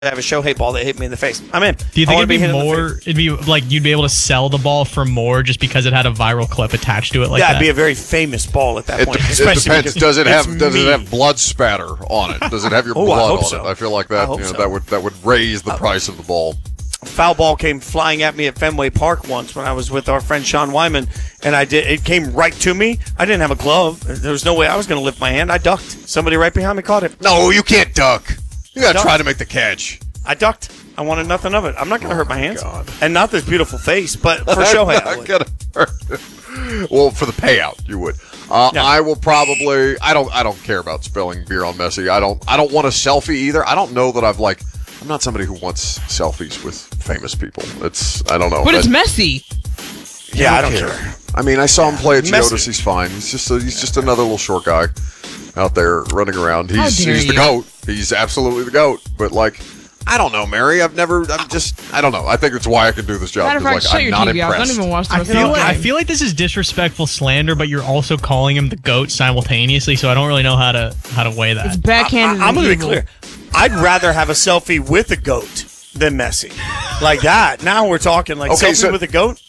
have a Shohei ball that hit me in the face. I'm in. Do you think it'd be like you'd be able to sell the ball for more just because it had a viral clip attached to it? Like it'd be a very famous ball at that point. It depends. Does it have blood spatter on it? Does it have your blood on it? I feel like that that would raise the price of the ball. Foul ball came flying at me at Fenway Park once when I was with our friend Sean Wyman, and it came right to me. I didn't have a glove. There was no way I was going to lift my hand. I ducked. Somebody right behind me caught it. No, you can't duck. You got to try to make the catch. I ducked. I wanted nothing of it. I'm not going to hurt my hands. God. And not this beautiful face, but for Shohei, I would. Well, for the payout, you would. I will probably. I don't care about spilling beer on Messi. I don't want a selfie either. I don't know that I'm not somebody who wants selfies with famous people. I don't know. But it's Messi. Yeah, I don't care. I mean, I saw him play at Geodis. He's fine. He's just another little short guy out there running around. He's the GOAT. He's absolutely the GOAT. But I don't know, Mary. I don't know. I think it's why I can do this job. I'm not impressed. Don't even watch I feel like this is disrespectful slander, but you're also calling him the GOAT simultaneously, so I don't really know how to weigh that. It's backhanded. I'm going to be clear. I'd rather have a selfie with a GOAT than Messi. Like that. Now we're talking selfie with a GOAT?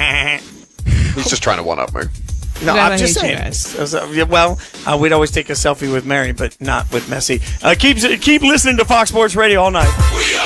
He's just trying to one-up me. No, I'm just saying. We'd always take a selfie with Mary, but not with Messi. Keep listening to Fox Sports Radio all night. We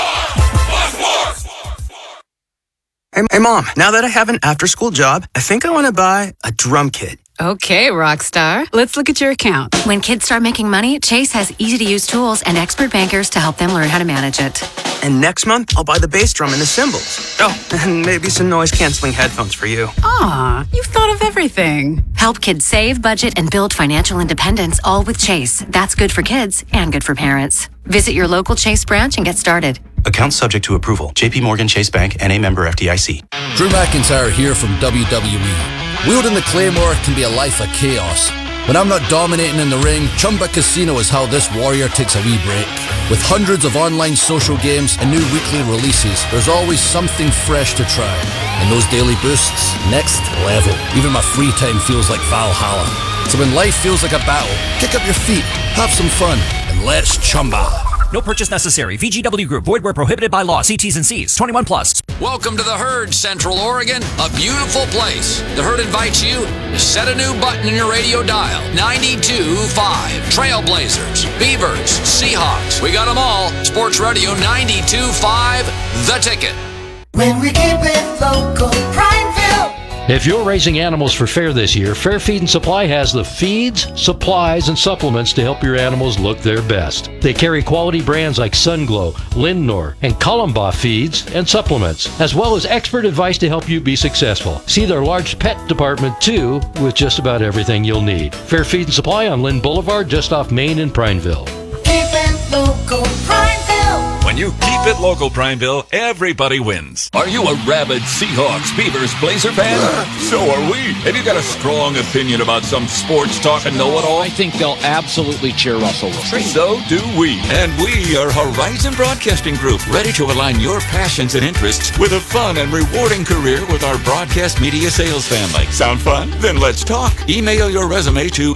are Fox Sports. Hey, Mom, now that I have an after-school job, I think I want to buy a drum kit. Okay, Rockstar. Let's look at your account. When kids start making money, Chase has easy-to-use tools and expert bankers to help them learn how to manage it. And next month, I'll buy the bass drum and the cymbals. Oh, and maybe some noise-canceling headphones for you. Aw, you've thought of everything. Help kids save, budget, and build financial independence, all with Chase. That's good for kids and good for parents. Visit your local Chase branch and get started. Account subject to approval. JP Morgan Chase Bank, N.A. member FDIC. Drew McIntyre here from WWE. Wielding the Claymore can be a life of chaos. When I'm not dominating in the ring, Chumba Casino is how this warrior takes a wee break. With hundreds of online social games and new weekly releases, there's always something fresh to try. And those daily boosts, next level. Even my free time feels like Valhalla. So when life feels like a battle, kick up your feet, have some fun, and let's chumba. No purchase necessary. VGW Group. Void where prohibited by law. See T's and C's. 21 plus. Welcome to the Herd, Central Oregon. A beautiful place. The Herd invites you to set a new button in your radio dial. 92.5. Trailblazers, Beavers, Seahawks. We got them all. Sports Radio 92.5. The Ticket. When we keep it local, Prineville. If you're raising animals for fair this year, Fair Feed and Supply has the feeds, supplies, and supplements to help your animals look their best. They carry quality brands like Sunglow, Lindnor, and Columba feeds and supplements, as well as expert advice to help you be successful. See their large pet department, too, with just about everything you'll need. Fair Feed and Supply on Lynn Boulevard, just off Main in Prineville. Keep it local, Prineville. When you keep it local, Prineville, everybody wins. Are you a rabid Seahawks, Beavers, Blazer fan? So are we. Have you got a strong opinion about some sports talk and know-it-all? I think they'll absolutely cheer Russell Wilson. So do we. And we are Horizon Broadcasting Group, ready to align your passions and interests with a fun and rewarding career with our broadcast media sales family. Sound fun? Then let's talk. Email your resume to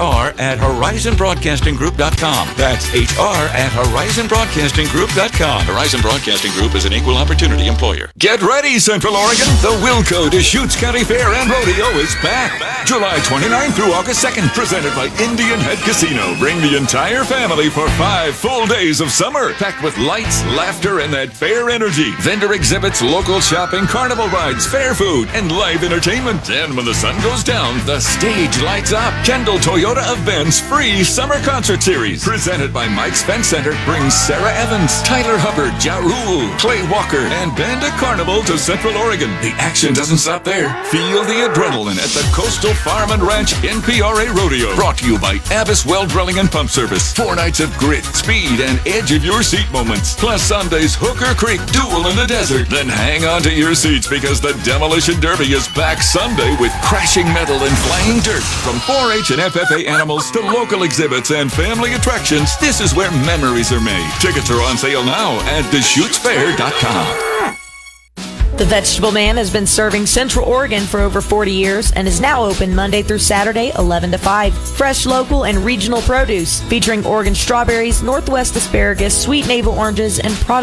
hr@horizonbroadcastinggroup.com. That's hr@horizonbroadcastinggroup.com. Horizon Broadcasting Group is an equal opportunity employer. Get ready, Central Oregon. The Wilco Deschutes County Fair and Rodeo is back. July 29th through August 2nd, presented by Indian Head Casino. Bring the entire family for 5 full days of summer, packed with lights, laughter, and that fair energy. Vendor exhibits, local shopping, carnival rides, fair food, and live entertainment. And when the sun goes down, the stage lights up. Kendall Toyota of Ben's free summer concert series, presented by Mike's Fence Center, brings Sarah Evans, Tyler Hubbard, Ja Rule, Clay Walker, and Banda Carnival to Central Oregon. The action doesn't stop there. Feel the adrenaline at the Coastal Farm and Ranch NPRA Rodeo. Brought to you by Abbas Well Drilling and Pump Service. 4 nights of grit, speed, and edge of your seat moments. Plus Sunday's Hooker Creek Duel in the Desert. Then hang on to your seats because the Demolition Derby is back Sunday with crashing metal and flying dirt. From 4-H and FFA animals to local exhibits and family attractions, this is where memories are made. Tickets are on sale now at DeschutesFair.com. The Vegetable Man has been serving Central Oregon for over 40 years and is now open Monday through Saturday, 11 to 5. Fresh, local, and regional produce featuring Oregon strawberries, Northwest asparagus, sweet navel oranges, and products